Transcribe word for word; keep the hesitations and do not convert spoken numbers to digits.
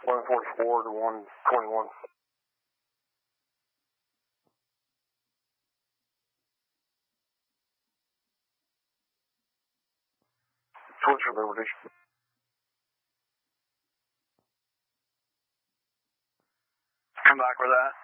one forty-four to one twenty-one. Switch for Liberty. Come back with that.